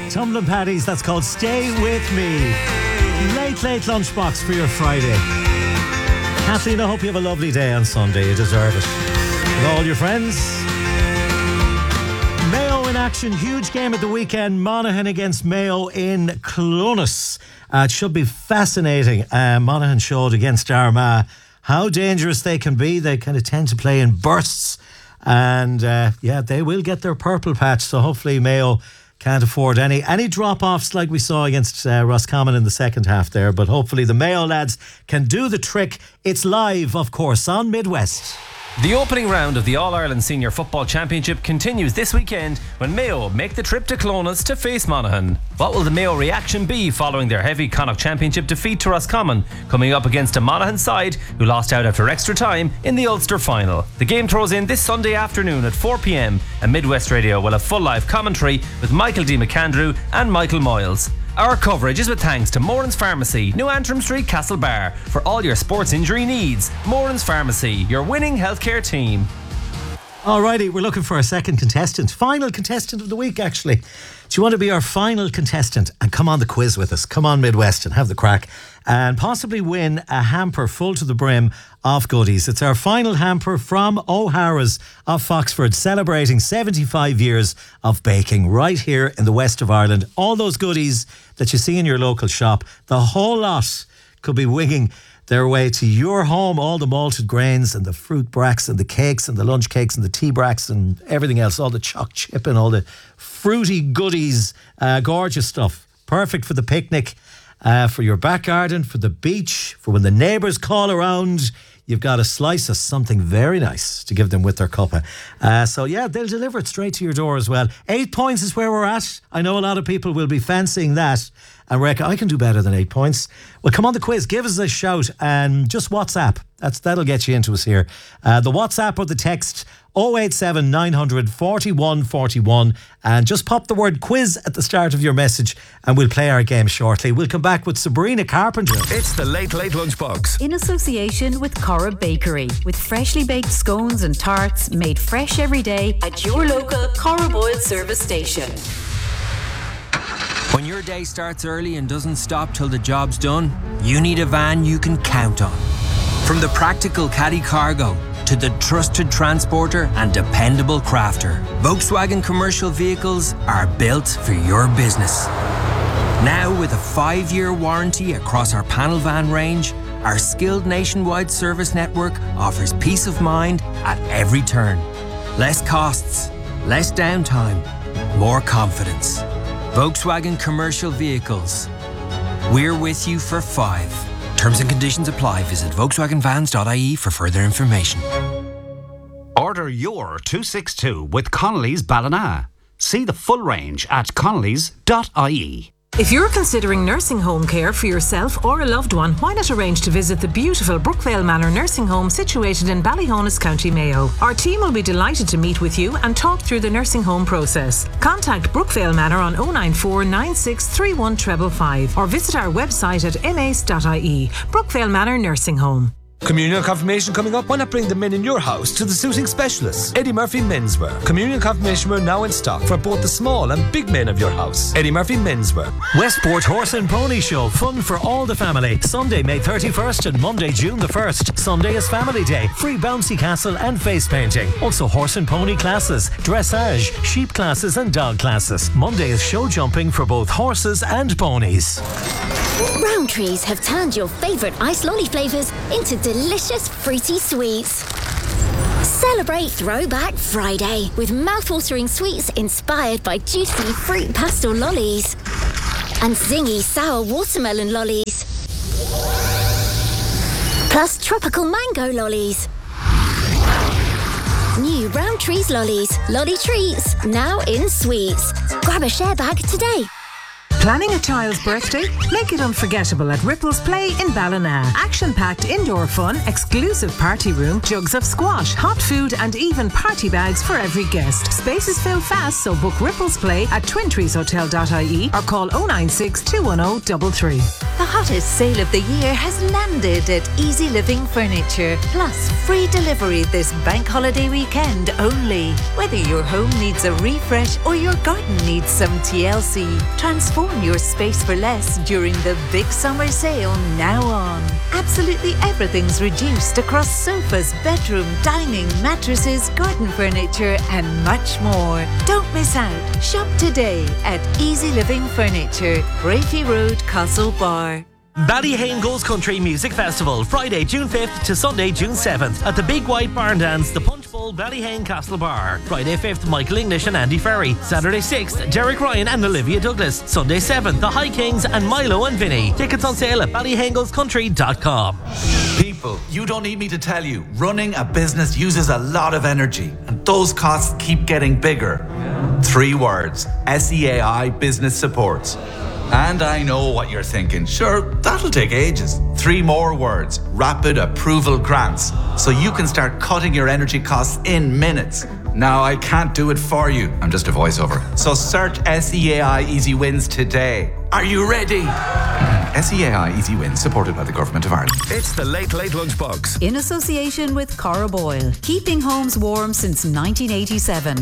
Tumbling Paddies, that's called Stay With Me. Late lunchbox for your Friday. Kathleen, I hope you have a lovely day on Sunday. You deserve it. With all your friends. Mayo in action. Huge game at the weekend. Monaghan against Mayo in Clonus. It should be fascinating. Monaghan showed against Armagh how dangerous they can be. They kind of tend to play in bursts. And they will get their purple patch. So hopefully Mayo can't afford any drop-offs like we saw against Roscommon in the second half there. But hopefully the Mayo lads can do the trick. It's live, of course, on Midwest. The opening round of the All-Ireland Senior Football Championship continues this weekend when Mayo make the trip to Clonus to face Monaghan. What will the Mayo reaction be following their heavy Connacht Championship defeat to Roscommon, coming up against a Monaghan side who lost out after extra time in the Ulster final? The game throws in this Sunday afternoon at 4 p.m. and Midwest Radio will have full live commentary with Michael D. McAndrew and Michael Moyles. Our coverage is with thanks to Moran's Pharmacy, New Antrim Street, Castlebar. For all your sports injury needs, Moran's Pharmacy, your winning healthcare team. Alrighty, we're looking for a second contestant. Final contestant of the week, actually. Do you want to be our final contestant and come on the quiz with us? Come on Midwest and have the crack and possibly win a hamper full to the brim of goodies. It's our final hamper from O'Hara's of Foxford, celebrating 75 years of baking right here in the west of Ireland. All those goodies that you see in your local shop, the whole lot could be winging their way to your home. All the malted grains and the fruit bracks and the cakes and the lunch cakes and the tea bracks and everything else, all the choc chip and all the fruity goodies, gorgeous stuff. Perfect for the picnic, for your back garden, for the beach, for when the neighbours call around. You've got a slice of something very nice to give them with their cuppa. They'll deliver it straight to your door as well. 8 points is where we're at. I know a lot of people will be fancying that and reckon I can do better than 8 points. Well, come on the quiz, give us a shout and just WhatsApp. That'll get you into us here. The WhatsApp or the text 087 900 41 41 and just pop the word quiz at the start of your message and we'll play our game shortly. We'll come back with Sabrina Carpenter. It's the Late Lunchbox. In association with Cora Bakery, with freshly baked scones and tarts made fresh every day at your local Cora Boyle service station. When your day starts early and doesn't stop till the job's done, you need a van you can count on. From the practical caddy cargo to the trusted transporter and dependable crafter, Volkswagen commercial vehicles are built for your business. Now with a 5-year warranty across our panel van range, our skilled nationwide service network offers peace of mind at every turn. Less costs, less downtime, more confidence. Volkswagen commercial vehicles. We're with you for 5. Terms and conditions apply. Visit VolkswagenVans.ie for further information. Order your 262 with Connolly's Ballina. See the full range at connolly's.ie. If you're considering nursing home care for yourself or a loved one, why not arrange to visit the beautiful Brookvale Manor Nursing Home situated in Ballyhonus, County Mayo. Our team will be delighted to meet with you and talk through the nursing home process. Contact Brookvale Manor on 094 9631 555 or visit our website at mace.ie. Brookvale Manor Nursing Home. Communion confirmation coming up? Why not bring the men in your house to the suiting specialists? Eddie Murphy Menswear. Communion confirmation wear now in stock for both the small and big men of your house. Eddie Murphy Menswear. Westport Horse and Pony Show. Fun for all the family. Sunday, May 31st and Monday, June the 1st. Sunday is Family Day. Free bouncy castle and face painting. Also horse and pony classes, dressage, sheep classes and dog classes. Monday is show jumping for both horses and ponies. Rowntree's have turned your favourite ice lolly flavours into delicious fruity sweets. Celebrate Throwback Friday with mouth-watering sweets inspired by juicy fruit pastel lollies and zingy sour watermelon lollies, plus tropical mango lollies. New Rowntree's lollies, lolly treats, now in sweets. Grab a share bag today. Planning a child's birthday? Make it unforgettable at Ripples Play in Ballina. Action-packed indoor fun, exclusive party room, jugs of squash, hot food and even party bags for every guest. Spaces fill fast, so book Ripples Play at twintreeshotel.ie or call 096 210 33. The hottest sale of the year has landed at Easy Living Furniture. Plus, free delivery this bank holiday weekend only. Whether your home needs a refresh or your garden needs some TLC, transform your space for less during the big summer sale now on. Absolutely everything's reduced across sofas, bedroom, dining, mattresses, garden furniture and much more. Don't miss out. Shop today at Easy Living Furniture, Brafey Road, Castlebar. Ballyhane Goes Country Music Festival, Friday, June 5th to Sunday, June 7th at the Big White Barn Dance, the Punch Bowl, Ballyhane Castle Bar. Friday 5th, Michael English and Andy Ferry. Saturday 6th, Derek Ryan and Olivia Douglas. Sunday 7th, the High Kings and Milo and Vinny. Tickets on sale at ballyhanegoescountry.com. People, you don't need me to tell you, running a business uses a lot of energy and those costs keep getting bigger. 3 words, SEAI Business Supports. And I know what you're thinking. Sure, that'll take ages. 3 more words. Rapid Approval Grants. So you can start cutting your energy costs in minutes. Now, I can't do it for you. I'm just a voiceover. So search SEAI Easy Wins today. Are you ready? SEAI Easy Wins, supported by the Government of Ireland. It's the Late Late Lunchbox. In association with Cora Boyle, keeping homes warm since 1987.